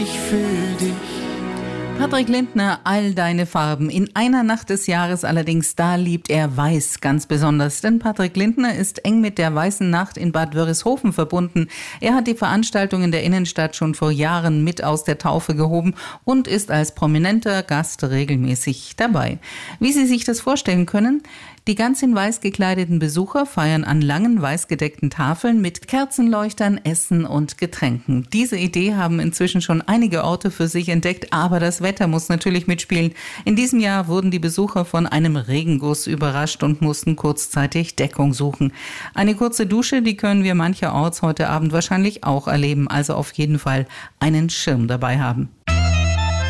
Ich fühl dich. Patrick Lindner, all deine Farben. In einer Nacht des Jahres allerdings, da liebt er Weiß ganz besonders. Denn Patrick Lindner ist eng mit der Weißen Nacht in Bad Wörishofen verbunden. Er hat die Veranstaltung in der Innenstadt schon vor Jahren mit aus der Taufe gehoben und ist als prominenter Gast regelmäßig dabei. Wie Sie sich das vorstellen können: die ganz in weiß gekleideten Besucher feiern an langen, weiß gedeckten Tafeln mit Kerzenleuchtern, Essen und Getränken. Diese Idee haben inzwischen schon einige Orte für sich entdeckt, aber das Wetter muss natürlich mitspielen. In diesem Jahr wurden die Besucher von einem Regenguss überrascht und mussten kurzzeitig Deckung suchen. Eine kurze Dusche, die können wir mancherorts heute Abend wahrscheinlich auch erleben, also auf jeden Fall einen Schirm dabei haben.